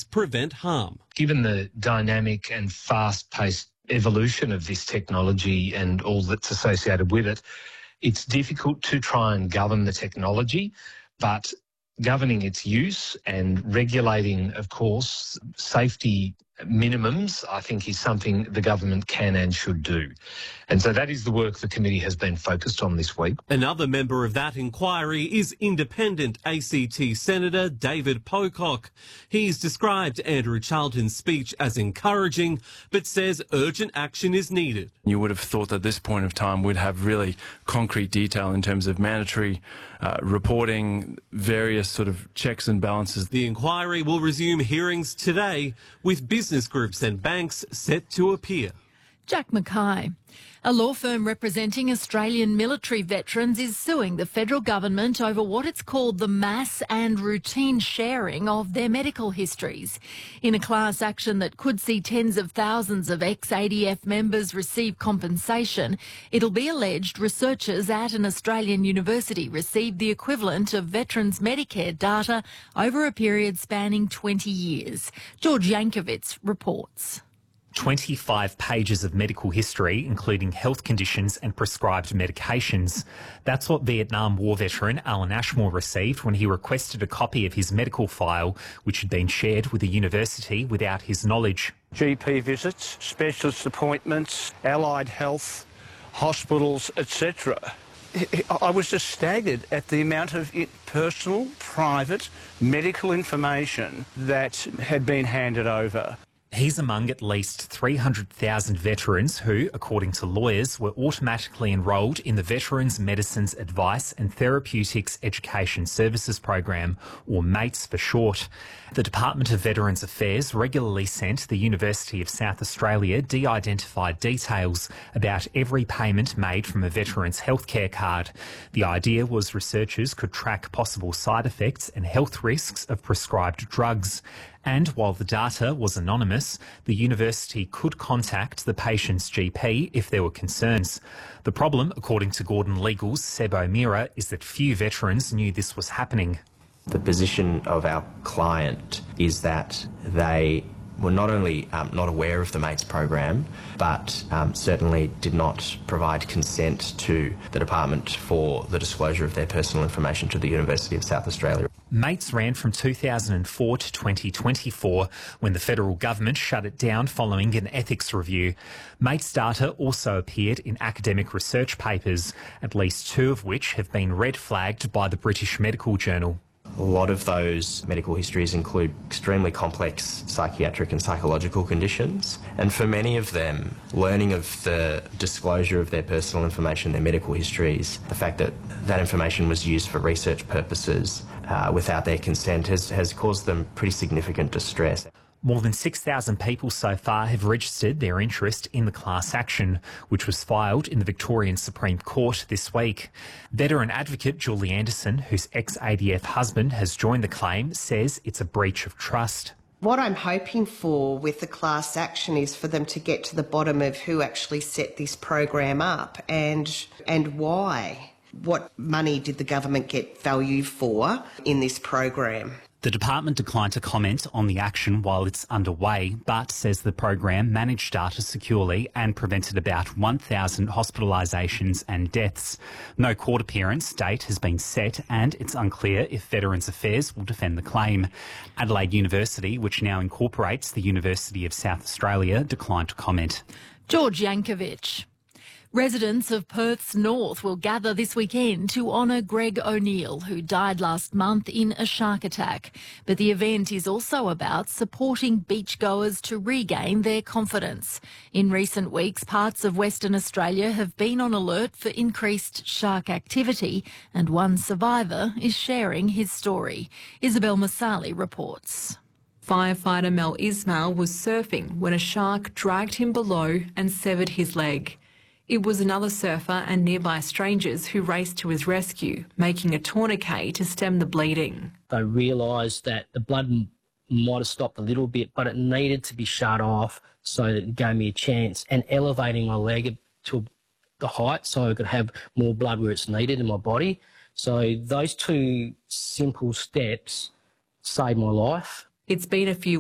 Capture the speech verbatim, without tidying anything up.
methods prevent harm. Given the dynamic and fast-paced evolution of this technology and all that's associated with it, it's difficult to try and govern the technology, but governing its use and regulating, of course, safety minimums, I think is something the government can and should do. And so that is the work the committee has been focused on this week. Another member of that inquiry is independent A C T Senator David Pocock. He's described Andrew Charlton's speech as encouraging, but says urgent action is needed. You would have thought at this point of time we'd have really concrete detail in terms of mandatory uh, reporting, various sort of checks and balances. The inquiry will resume hearings today, with business groups and banks set to appear. Jack Mackay. A law firm representing Australian military veterans is suing the federal government over what it's called the mass and routine sharing of their medical histories. In a class action that could see tens of thousands of ex-A D F members receive compensation, it'll be alleged researchers at an Australian university received the equivalent of veterans' Medicare data over a period spanning twenty years. George Yankovic reports. twenty-five pages of medical history, including health conditions and prescribed medications. That's what Vietnam War veteran Alan Ashmore received when he requested a copy of his medical file, which had been shared with the university without his knowledge. G P visits, specialist appointments, allied health, hospitals, et cetera. I was just staggered at the amount of personal, private, medical information that had been handed over. He's among at least three hundred thousand veterans who, according to lawyers, were automatically enrolled in the Veterans Medicines Advice and Therapeutics Education Services Program, or MATES for short. The Department of Veterans Affairs regularly sent the University of South Australia de-identified details about every payment made from a veteran's healthcare card. The idea was researchers could track possible side effects and health risks of prescribed drugs. And while the data was anonymous, the university could contact the patient's G P if there were concerns. The problem, according to Gordon Legal's Seb O'Meara, is that few veterans knew this was happening. The position of our client is that they were not only um, not aware of the MATES program, but um, certainly did not provide consent to the department for the disclosure of their personal information to the University of South Australia. MATES ran from two thousand four to twenty twenty-four, when the federal government shut it down following an ethics review. MATES data also appeared in academic research papers, at least two of which have been red flagged by the British Medical Journal. A lot of those medical histories include extremely complex psychiatric and psychological conditions, and for many of them, learning of the disclosure of their personal information, their medical histories, the fact that that information was used for research purposes uh, without their consent has, has caused them pretty significant distress. More than six thousand people so far have registered their interest in the class action, which was filed in the Victorian Supreme Court this week. Veteran advocate Julie Anderson, whose ex-A D F husband has joined the claim, says it's a breach of trust. What I'm hoping for with the class action is for them to get to the bottom of who actually set this program up and and why. What money did the government get value for in this program? The department declined to comment on the action while it's underway, but says the program managed data securely and prevented about one thousand hospitalisations and deaths. No court appearance date has been set, and it's unclear if Veterans Affairs will defend the claim. Adelaide University, which now incorporates the University of South Australia, declined to comment. George Yankovic. Residents of Perth's north will gather this weekend to honour Greg O'Neill, who died last month in a shark attack. But the event is also about supporting beachgoers to regain their confidence. In recent weeks, parts of Western Australia have been on alert for increased shark activity, and one survivor is sharing his story. Isabel Masali reports. Firefighter Mel Ismail was surfing when a shark dragged him below and severed his leg. It was another surfer and nearby strangers who raced to his rescue, making a tourniquet to stem the bleeding. I realised that the blood might have stopped a little bit, but it needed to be shut off, so that it gave me a chance, and elevating my leg to the height so I could have more blood where it's needed in my body. So those two simple steps saved my life. It's been a few